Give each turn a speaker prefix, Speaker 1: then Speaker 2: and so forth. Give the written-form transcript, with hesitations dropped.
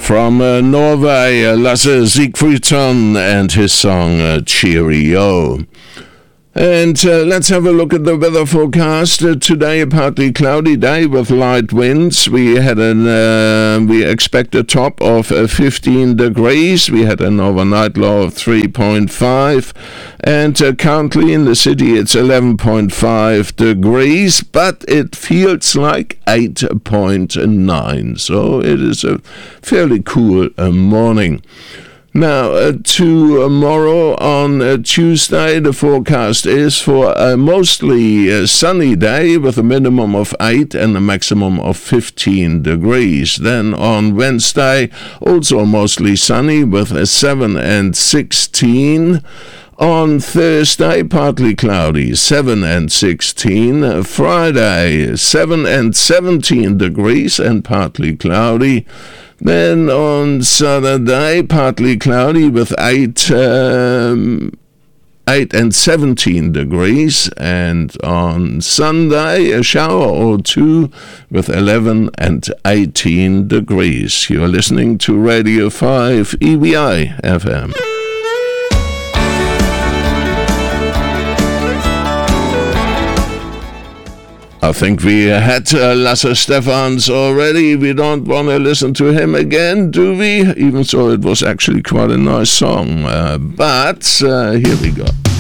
Speaker 1: From Norway, Lasse Sigfridsson and his song Cheerio. And let's have a look at the weather forecast. Today, a partly cloudy day with light winds. We expect a top of 15 degrees. We had an overnight low of 3.5. And currently in the city, it's 11.5 degrees, but it feels like 8.9. So it is a fairly cool morning. Now, tomorrow on Tuesday, the forecast is for a mostly sunny day with a minimum of 8 and a maximum of 15 degrees. Then on Wednesday, also mostly sunny with a 7 and 16. On Thursday, partly cloudy, 7 and 16. Friday, 7 and 17 degrees and partly cloudy. Then on Saturday, partly cloudy with 8 and 17 degrees. And on Sunday, a shower or two with 11 and 18 degrees. You're listening to Radio 5 EBI FM. I think we had Lasse Stefans already. We don't want to listen to him again, do we? Even so, it was actually quite a nice song. But here we go.